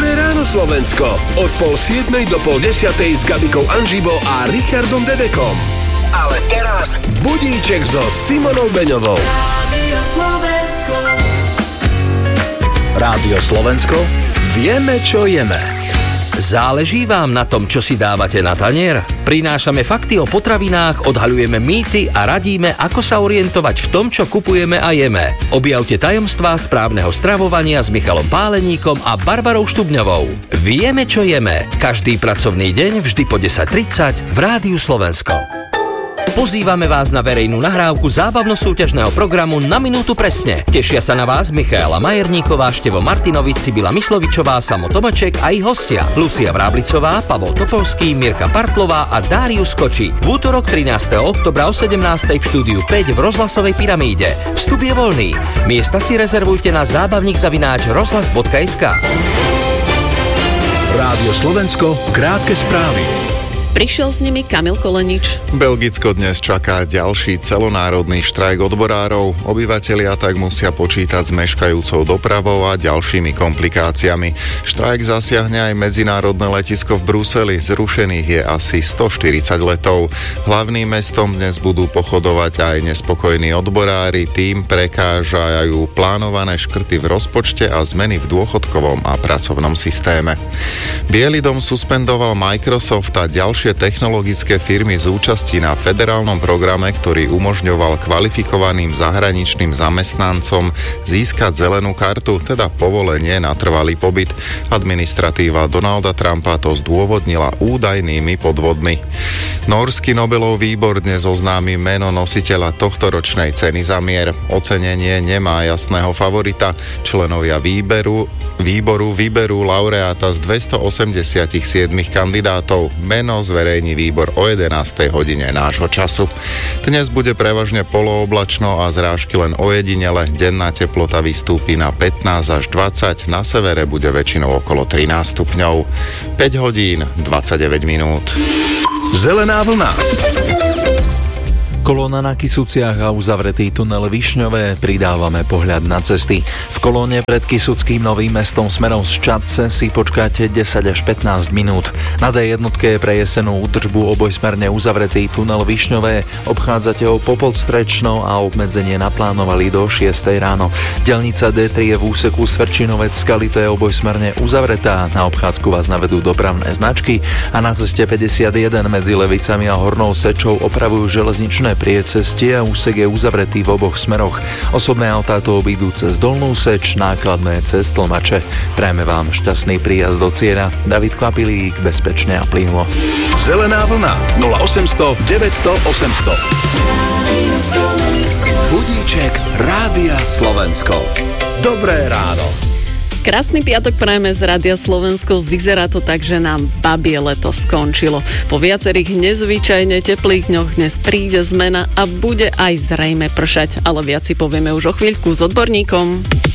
Dobré ráno Slovensko. Od 6:30 do 6:30 s Gabikou Anžibou a Richardom Dedekom. Ale teraz budíček so Simonou Beňovou. Rádio Slovensko. Vieme, čo jeme. Záleží vám na tom, čo si dávate na tanier? Prinášame fakty o potravinách, odhaľujeme mýty a radíme, ako sa orientovať v tom, čo kupujeme a jeme. Objavte tajomstvá správneho stravovania s Michalom Páleníkom a Barbarou Štubňovou. Vieme, čo jeme. Každý pracovný deň vždy po 10:30 v Rádiu Slovensko. Pozývame vás na verejnú nahrávku zábavno-súťažného programu Na minútu presne. Tešia sa na vás Michaela Majerníková, Števo Martinovič, Sibila Myslovičová, Samo Tomeček a ich hostia Lucia Vráblicová, Pavol Topolský, Mirka Partlová a Dárius Koči. V útorok 13. októbra o 17:00 v štúdiu 5 v Rozhlasovej pyramíde. Vstup je voľný. Miesta si rezervujte na zábavník@rozhlas.sk. Rádio Slovensko, krátke správy. Prišiel s nimi Kamil Kolenič. Belgicko dnes čaká ďalší celonárodný štrajk odborárov. Obyvatelia tak musia počítať s meškajúcou dopravou a ďalšími komplikáciami. Štrajk zasiahne aj medzinárodné letisko v Bruseli. Zrušených je asi 140 letov. Hlavným mestom dnes budú pochodovať aj nespokojní odborári. Tým prekážajú plánované škrty v rozpočte a zmeny v dôchodkovom a pracovnom systéme. Biely dom suspendoval Microsoft a ďalšie technologické firmy z účasti na federálnom programe, ktorý umožňoval kvalifikovaným zahraničným zamestnancom získať zelenú kartu, teda povolenie na trvalý pobyt. Administratíva Donalda Trumpa to zdôvodnila údajnými podvodmi. Nórsky Nobelov výbor dnes oznámi meno nositeľa tohtoročnej ceny za mier. Ocenenie nemá jasného favorita. Členovia výboru vyberú laureáta z 287 kandidátov. Meno zverejní výbor o 11:00 hodine nášho času. Dnes bude prevažne polooblačno a zrážky len ojedinele. Denná teplota vystúpi na 15 až 20, na severe bude väčšinou okolo 13 stupňov. 5 hodín 29 minút. Zelená vlna. Kolóna na Kysuciach a uzavretý tunel Višňové, pridávame pohľad na cesty. V kolóne pred Kysuckým Novým Mestom smerom z Čadce si počkáte 10 až 15 minút. Na D1 je pre jesenú údržbu obojsmerne uzavretý tunel Višňové, obchádzate ho popodstrečno a obmedzenie naplánovali do 6 ráno. Diaľnica D3 je v úseku Svrčinovec Skaly, to je obojsmerne uzavretá. Na obchádzku vás navedú dopravné značky a na ceste 51 medzi Levicami a Hornou Sečou opravujú železničné priecestie a úsek je uzavretý v oboch smeroch. Osobné autá to obídu cez Dolnú Seč, nákladné cez Tlmače. Prajme vám šťastný príjazd do cieľa. David Kvapilík, bezpečne a plynulo. Zelená vlna 0800 900 800. Budíček Rádia Slovensko. Dobré ráno. Krásny piatok prajeme z Rádia Slovensko. Vyzerá to tak, že nám babie leto skončilo. Po viacerých nezvyčajne teplých dňoch dnes príde zmena a bude aj zrejme pršať. Ale viac si povieme už o chvíľku s odborníkom.